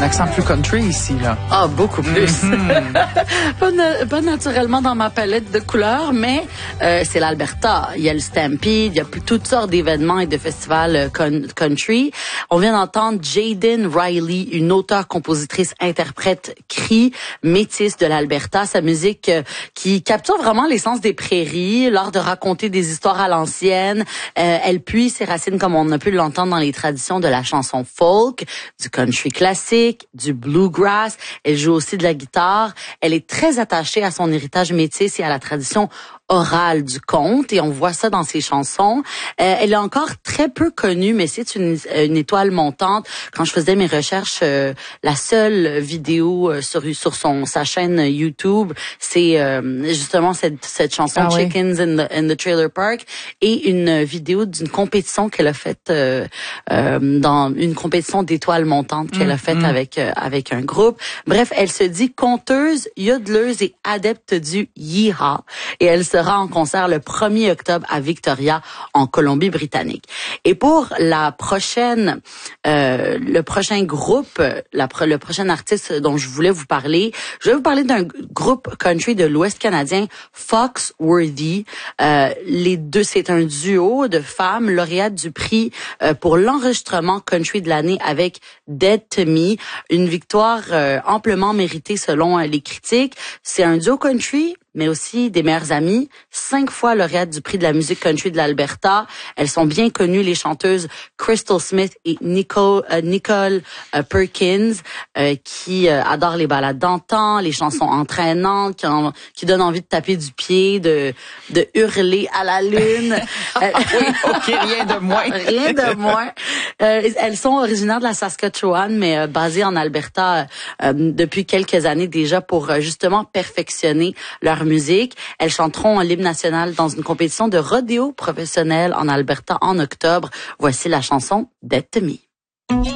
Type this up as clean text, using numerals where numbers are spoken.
un accent plus country ici, là. Ah, beaucoup plus. Pas naturellement dans ma palette de couleurs, mais c'est l'Alberta. Il y a le Stampede, il y a toutes sortes d'événements et de festivals country. On vient d'entendre Jaden Riley, une auteure, compositrice, interprète, cri, métisse de l'Alberta. Sa musique qui capture vraiment l'essence des prairies, l'art de raconter des histoires à l'ancienne. Elle puise ses racines, comme on a pu l'entendre, dans les traditions de la chanson folk, du country classique, du bluegrass. Elle joue aussi de la guitare. Elle est très attachée à son héritage métis et à la tradition orale du conte, et on voit ça dans ses chansons. Elle est encore très peu connue, mais c'est une étoile montante. Quand je faisais mes recherches, la seule vidéo sur sa chaîne YouTube, c'est justement cette chanson Chickens in the Trailer Park, et une vidéo d'une compétition qu'elle a faite dans une compétition d'étoiles montantes qu'elle a faite avec un groupe. Bref, elle se dit conteuse, yodeleuse et adepte du yeehaw, et elle sera en concert le 1er octobre à Victoria, en Colombie-Britannique. Et pour le prochain groupe, le prochain artiste dont je voulais vous parler, je vais vous parler d'un groupe country de l'Ouest canadien, Foxworthy. Les deux, c'est un duo de femmes lauréates du prix pour l'enregistrement country de l'année avec Dead to Me, une victoire amplement méritée selon les critiques. C'est un duo country, mais aussi des meilleures amies, 5 fois lauréates du prix de la musique country de l'Alberta. Elles sont bien connues, les chanteuses Crystal Smith et Nicole Perkins, qui adorent les ballades d'antan, les chansons entraînantes, qui donnent envie de taper du pied, de hurler à la lune. Oui, OK, rien de moins. Rien de moins. Elles sont originaires de la Saskatchewan, mais basées en Alberta depuis quelques années déjà, pour justement perfectionner leur musique. Elles chanteront l'hymne national dans une compétition de rodéo professionnel en Alberta en octobre. Voici la chanson Dead to Me.